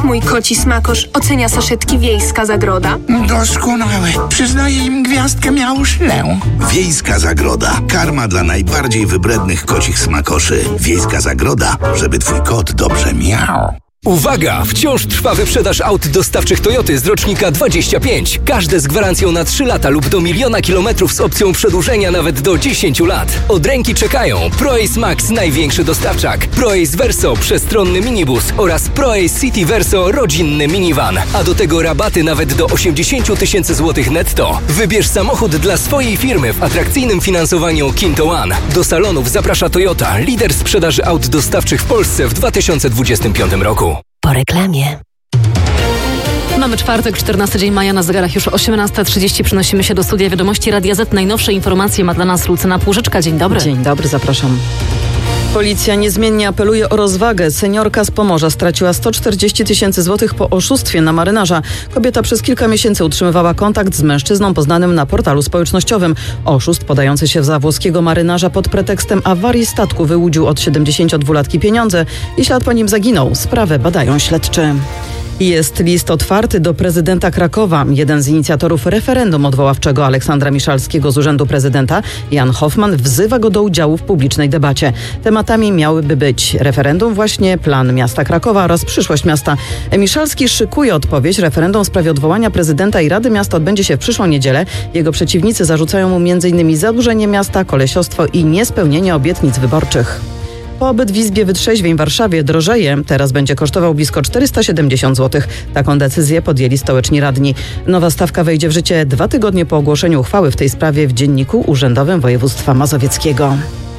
Jak mój koci smakosz ocenia saszetki Wiejska Zagroda? Doskonałe. Przyznaję im gwiazdkę Miauszlę. Wiejska Zagroda. Karma dla najbardziej wybrednych kocich smakoszy. Wiejska Zagroda, żeby twój kot dobrze miał. Uwaga! Wciąż trwa wyprzedaż aut dostawczych Toyoty z rocznika 25. Każde z gwarancją na 3 lata lub do 1 000 000 kilometrów z opcją przedłużenia nawet do 10 lat. Od ręki czekają ProAce Max, największy dostawczak, ProAce Verso, przestronny minibus oraz ProAce City Verso, rodzinny minivan. A do tego rabaty nawet do 80 000 złotych netto. Wybierz samochód dla swojej firmy w atrakcyjnym finansowaniu Kinto One. Do salonów zaprasza Toyota, lider sprzedaży aut dostawczych w Polsce w 2025 roku. Po reklamie. Mamy czwartek, 14 dzień maja, na zegarach już 18:30. Przenosimy się do studia Wiadomości Radia Z. Najnowsze informacje ma dla nas Lucyna Płużyczka. Dzień dobry. Dzień dobry, zapraszam. Policja niezmiennie apeluje o rozwagę. Seniorka z Pomorza straciła 140 000 złotych po oszustwie na marynarza. Kobieta przez kilka miesięcy utrzymywała kontakt z mężczyzną poznanym na portalu społecznościowym. Oszust podający się za włoskiego marynarza pod pretekstem awarii statku wyłudził od 72-latki pieniądze i ślad po nim zaginął. Sprawę badają śledczy. Jest list otwarty do prezydenta Krakowa. Jeden z inicjatorów referendum odwoławczego Aleksandra Miszalskiego z urzędu prezydenta, Jan Hoffman, wzywa go do udziału w publicznej debacie. Tematami miałyby być referendum, właśnie plan miasta Krakowa oraz przyszłość miasta. Miszalski szykuje odpowiedź. Referendum w sprawie odwołania prezydenta i Rady Miasta odbędzie się w przyszłą niedzielę. Jego przeciwnicy zarzucają mu m.in. zadłużenie miasta, kolesiostwo i niespełnienie obietnic wyborczych. Pobyt w Izbie Wytrzeźwień w Warszawie drożeje. Teraz będzie kosztował blisko 470 zł. Taką decyzję podjęli stołeczni radni. Nowa stawka wejdzie w życie 2 tygodnie po ogłoszeniu uchwały w tej sprawie w Dzienniku Urzędowym Województwa Mazowieckiego.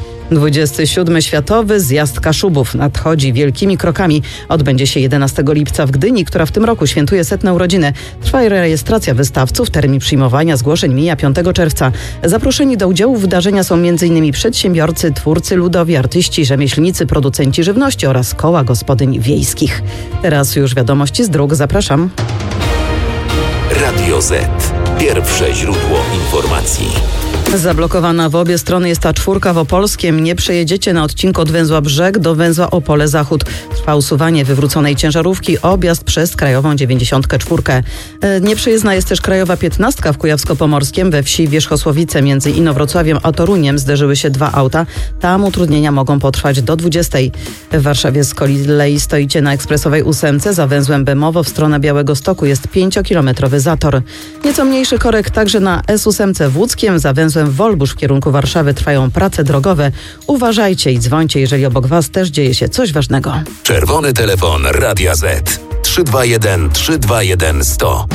27. Światowy Zjazd Kaszubów nadchodzi wielkimi krokami. Odbędzie się 11 lipca w Gdyni, która w tym roku świętuje 100. urodziny. Trwa rejestracja wystawców. Termin przyjmowania zgłoszeń mija 5 czerwca. Zaproszeni do udziału w wydarzenia są m.in. przedsiębiorcy, twórcy ludowi, artyści, rzemieślnicy, producenci żywności oraz koła gospodyń wiejskich. Teraz już wiadomości z dróg. Zapraszam. Radio Z. Pierwsze źródło informacji. Zablokowana w obie strony jest A4 w Opolskiem. Nie przejedziecie na odcinku od węzła Brzeg do węzła Opole Zachód. Trwa usuwanie wywróconej ciężarówki, objazd przez krajową 94. Nieprzejezdna jest też krajowa 15 w Kujawsko-Pomorskiem. We wsi Wierzchosławice między Inowrocławiem a Toruniem zderzyły się 2 auta. Tam utrudnienia mogą potrwać do 20. W Warszawie z kolei stoicie na ekspresowej 8 za węzłem Bemowo w stronę Białegostoku. Jest 5-kilometrowy zator. Nieco mniejszy korek także na S8 w Łódzkiem. Za węzłem Wolbusz w kierunku Warszawy trwają prace drogowe. Uważajcie i dzwońcie, jeżeli obok was też dzieje się coś ważnego. Czerwony telefon Radia Z. 321 321 100.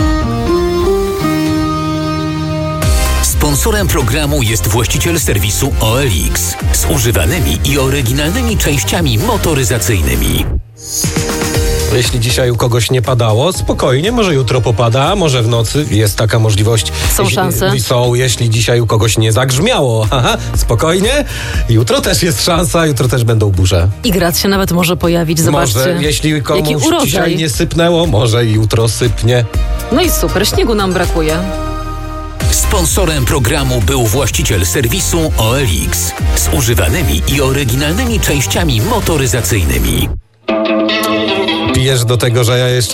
Sponsorem programu jest właściciel serwisu OLX z używanymi i oryginalnymi częściami motoryzacyjnymi. Jeśli dzisiaj u kogoś nie padało, spokojnie, może jutro popada, może w nocy, jest taka możliwość. Są szanse? Są, jeśli dzisiaj u kogoś nie zagrzmiało. Aha, spokojnie, jutro też jest szansa, jutro też będą burze. I grad się nawet może pojawić, zobaczcie. Może, jeśli komuś urodzaj. dzisiaj nie sypnęło, może jutro sypnie. No i super, śniegu nam brakuje. Sponsorem programu był właściciel serwisu OLX z używanymi i oryginalnymi częściami motoryzacyjnymi. Pijesz do tego, że ja jeszcze